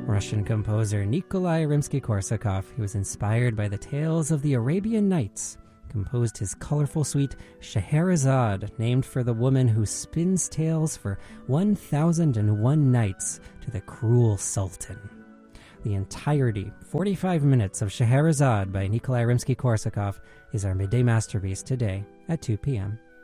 Russian composer Nikolai Rimsky-Korsakov, who was inspired by the tales of the Arabian Nights, composed his colorful suite Scheherazade, named for the woman who spins tales for 1001 nights to the cruel sultan. The entirety, 45 minutes of Scheherazade by Nikolai Rimsky-Korsakov, is our midday masterpiece today at 2 p.m.